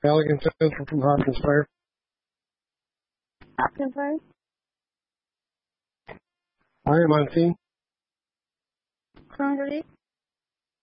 Allegan Central from Hopkins Fire. Hopkins Fire. I am on scene. Congress.